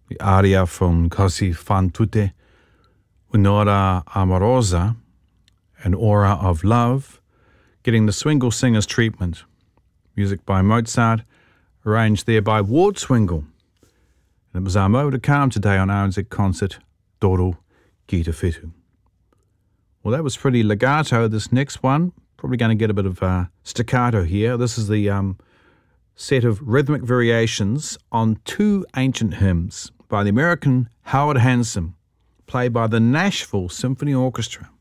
the aria from Così fan tutte, Un'ora amorosa, an aura of love, getting the Swingle Singers treatment. Music by Mozart, arranged there by Ward Swingle. And it was our mot de calm today on RNZ Concert, Doro Ki Te Whetū. Well, that was pretty legato. This next one, probably going to get a bit of staccato here. This is the set of rhythmic variations on two ancient hymns by the American Howard Hanson, played by the Nashville Symphony Orchestra.